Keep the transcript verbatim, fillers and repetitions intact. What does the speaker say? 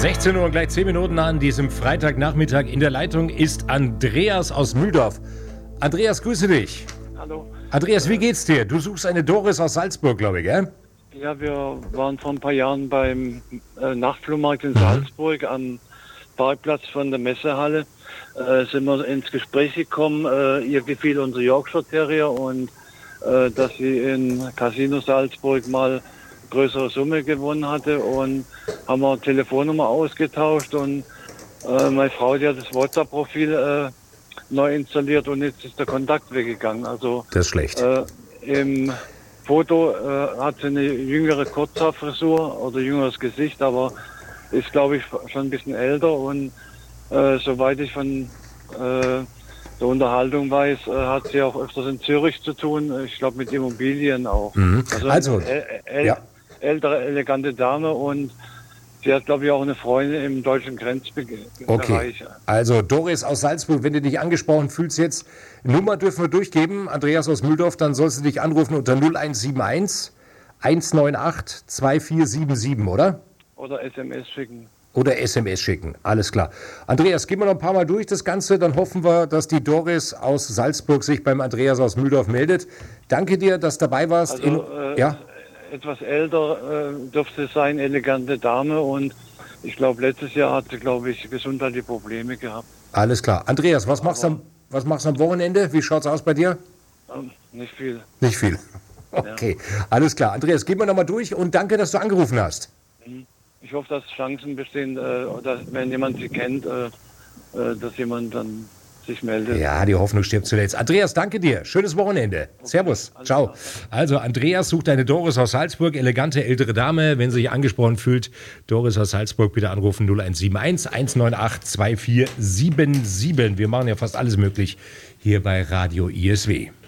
sechzehn Uhr und gleich zehn Minuten an diesem Freitagnachmittag. In der Leitung ist Andreas aus Mühldorf. Andreas, grüße dich. Hallo. Andreas, wie geht's dir? Du suchst eine Doris aus Salzburg, glaube ich, gell? Ja, wir waren vor ein paar Jahren beim äh, Nachtflohmarkt in Mhm. Salzburg am Parkplatz von der Messehalle. Äh, sind wir ins Gespräch gekommen. Äh, ihr gefiel unser Yorkshire Terrier und äh, dass sie in Casino Salzburg mal größere Summe gewonnen hatte, und haben wir Telefonnummer ausgetauscht, und äh, meine Frau, die hat das WhatsApp-Profil äh, neu installiert, und jetzt ist der Kontakt weggegangen. Also Das ist schlecht. äh, im Foto äh, hat sie eine jüngere Kurzhaarfrisur oder jüngeres Gesicht, aber ist, glaube ich, schon ein bisschen älter, und äh, soweit ich von äh, der Unterhaltung weiß, äh, hat sie auch öfters in Zürich zu tun, ich glaube mit Immobilien auch. Mhm. Also, Also, eine äl- äl- ja. ältere, elegante Dame, und sie hat, glaube ich, auch eine Freundin im deutschen Grenzbereich. Okay, also Doris aus Salzburg, wenn du dich angesprochen fühlst jetzt, Nummer dürfen wir durchgeben, Andreas aus Mühldorf, dann sollst du dich anrufen unter null eins sieben eins, eins neun acht, zwei vier sieben sieben, oder? Oder S M S schicken. Oder S M S schicken, alles klar. Andreas, gehen wir noch ein paar Mal durch das Ganze, dann hoffen wir, dass die Doris aus Salzburg sich beim Andreas aus Mühldorf meldet. Danke dir, dass du dabei warst. Also, In, äh, ja? etwas älter äh, dürfte sein, elegante Dame, und ich glaube, letztes Jahr hat sie, glaube ich, gesundheitliche Probleme gehabt. Alles klar. Andreas, was machst du am, was machst du am Wochenende? Wie schaut's aus bei dir? Ähm, nicht viel. Nicht viel. Okay, alles klar. Andreas, gehen wir nochmal durch und danke, dass du angerufen hast. Ich hoffe, dass Chancen bestehen, äh, dass, wenn jemand sie kennt, äh, äh, dass jemand dann sich meldet. Ja, die Hoffnung stirbt zuletzt. Andreas, danke dir. Schönes Wochenende. Servus. alles Ciao. klar. Also, Andreas sucht eine Doris aus Salzburg, elegante ältere Dame. Wenn sie sich angesprochen fühlt, Doris aus Salzburg, bitte anrufen null eins sieben eins, eins neun acht, zwei vier sieben sieben. Wir machen ja fast alles möglich hier bei Radio I S W.